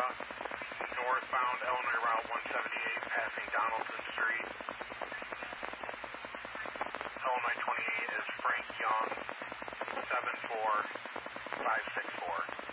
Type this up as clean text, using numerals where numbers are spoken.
northbound Illinois Route 178 passing Donaldson Street. Illinois 28 is Frank Young, 74564.